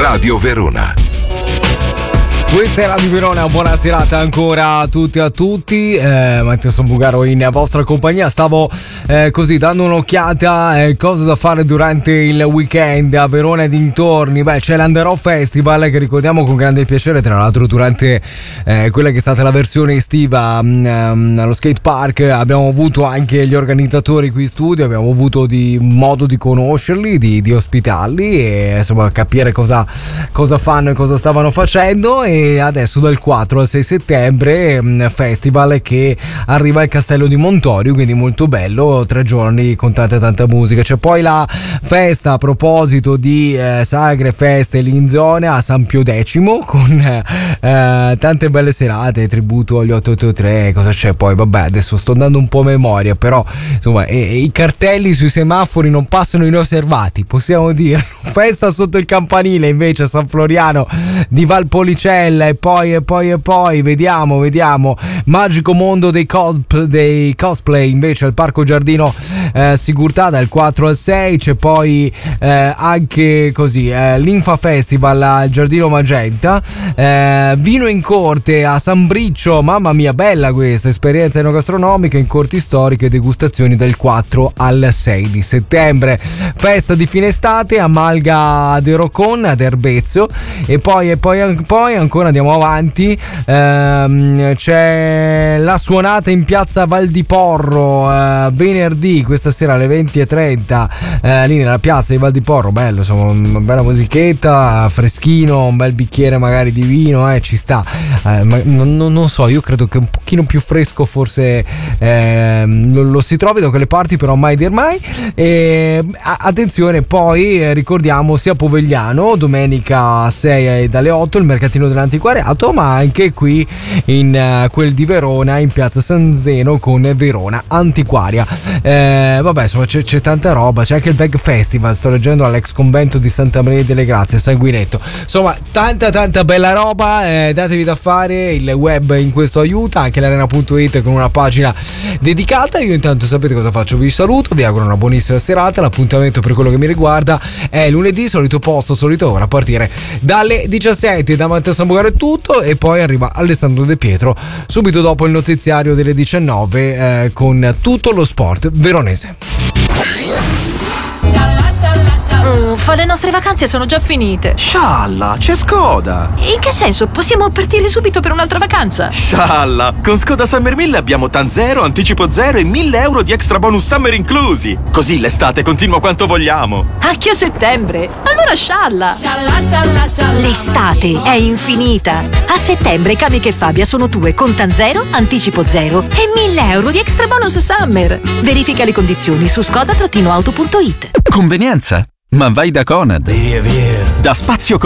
Radio Verona. Questa è Radio Verona, buona serata ancora a tutti e a tutti. Matteo Sambugaro in vostra compagnia. Stavo così dando un'occhiata cose da fare durante il weekend a Verona e dintorni. Beh, c'è l'Underoff Festival che ricordiamo con grande piacere, tra l'altro durante quella che è stata la versione estiva allo skate park abbiamo avuto anche gli organizzatori qui in studio, abbiamo avuto modo di conoscerli, di ospitarli e insomma capire cosa fanno e cosa stavano facendo. E adesso dal 4 al 6 settembre festival che arriva al Castello di Montorio, quindi molto bello, 3 giorni con tanta musica. C'è poi la festa, a proposito di sagre, feste lì in zona, a San Pio X con tante belle serate, tributo agli 883. Cosa c'è poi? Vabbè, adesso sto andando un po' a memoria, però insomma i cartelli sui semafori non passano inosservati, possiamo dire. Festa sotto il campanile invece a San Floriano di Valpolicella. E poi vediamo Magico Mondo dei cosplay invece al Parco Giardino Sigurtà dal 4 al 6. C'è poi anche così l'Infa Festival al Giardino Magenta, vino in corte a San Briccio, mamma mia bella questa esperienza enogastronomica in corti storiche e degustazioni dal 4 al 6 di settembre. Festa di fine estate a Malga de Rocon ad Erbezzo. E poi ancora andiamo avanti, c'è la suonata in piazza Val di Porro venerdì, questa sera alle 20:30 lì nella piazza di Val di Porro. Bello, insomma, una bella musichetta, freschino, un bel bicchiere magari di vino, ci sta, ma non so, io credo che un pochino più fresco forse lo si trovi da quelle parti, però mai dir mai. E attenzione, poi ricordiamo sia Povegliano domenica 6 dalle 8 il mercatino dell'antiquariato, ma anche qui in quel di Verona in piazza San Zeno con Verona Antiquaria. Vabbè, insomma c'è tanta roba, c'è anche il Veg Festival, sto leggendo all'ex convento di Santa Maria delle Grazie, Sanguinetto. Insomma tanta bella roba, datevi da fare, il web in questo aiuta, anche l'arena.it con una pagina dedicata. Io intanto sapete cosa faccio, vi saluto, vi auguro una buonissima serata. L'appuntamento per quello che mi riguarda è lunedì, solito posto, solito ora, a partire dalle 17. Da Matteo Sambugaro è tutto, e poi arriva Alessandro De Pietro subito dopo il notiziario delle 19 con tutto lo sport veronese. Uffa, le nostre vacanze sono già finite. Scialla, c'è Skoda. In che senso? Possiamo partire subito per un'altra vacanza? Scialla, con Skoda Summer 1000 abbiamo TAN 0, anticipo 0 e 1.000 euro di extra bonus summer inclusi. Così l'estate continua quanto vogliamo. Anche a settembre? Allora scialla. L'estate è infinita. A settembre Kamiq e Fabia sono tue con TAN 0, anticipo 0 e 1.000 euro di extra bonus summer. Verifica le condizioni su skoda-auto.it. Convenienza? Ma vai da Conad. Via. Da Spazio